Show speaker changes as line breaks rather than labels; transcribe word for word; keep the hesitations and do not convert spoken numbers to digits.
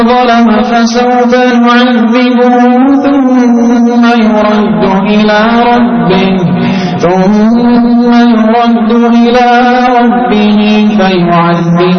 ظلم فسوف نعذبه ثم يرد إلى ربه ثم يرد إلى ربه فيعذبه